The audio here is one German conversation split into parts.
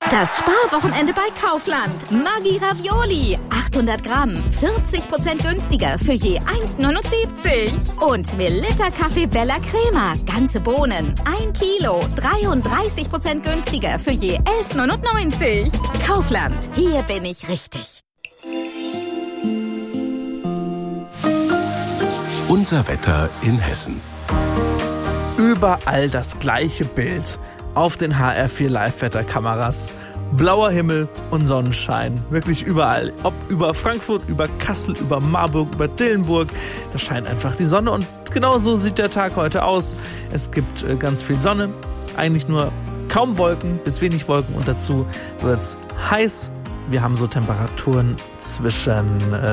Das Sparwochenende bei Kaufland. Maggi Ravioli. 800 Gramm. 40% günstiger für je 1,79. Und Melitta Kaffee Bella Crema. Ganze Bohnen. 1 Kilo. 33% günstiger für je 11,99. Kaufland. Hier bin ich richtig. Unser Wetter in Hessen. Überall das gleiche Bild. Auf den HR4 Live-Wetterkameras. Blauer Himmel und Sonnenschein. Wirklich überall. Ob über Frankfurt, über Kassel, über Marburg, über Dillenburg. Da scheint einfach die Sonne und genau so sieht der Tag heute aus. Es gibt ganz viel Sonne. Eigentlich nur kaum Wolken bis wenig Wolken und dazu wird's heiß. Wir haben so Temperaturen zwischen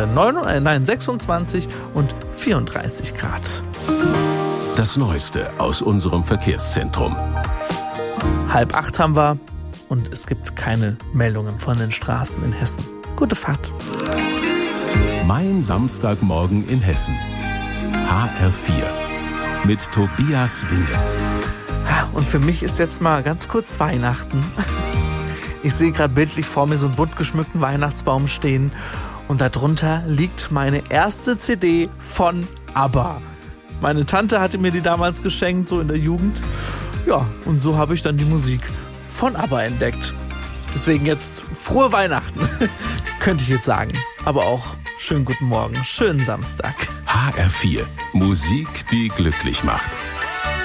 26 und 34 Grad. Das Neueste aus unserem Verkehrszentrum. 7:30 haben wir und es gibt keine Meldungen von den Straßen in Hessen. Gute Fahrt. Mein Samstagmorgen in Hessen. HR4 mit Tobias Winge. Und für mich ist jetzt mal ganz kurz Weihnachten. Ich sehe gerade bildlich vor mir so einen bunt geschmückten Weihnachtsbaum stehen und darunter liegt meine erste CD von ABBA. Meine Tante hatte mir die damals geschenkt, so in der Jugend. Ja, und so habe ich dann die Musik von ABBA entdeckt. Deswegen jetzt frohe Weihnachten, könnte ich jetzt sagen. Aber auch schönen guten Morgen, schönen Samstag. HR4, Musik, die glücklich macht.